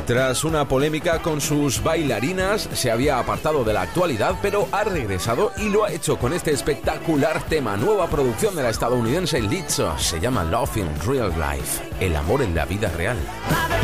Tras una polémica con sus bailarinas, se había apartado de la actualidad, pero ha regresado y lo ha hecho con este espectacular tema, nueva producción de la estadounidense Lizzo. Se llama Love in Real Life, el amor en la vida real.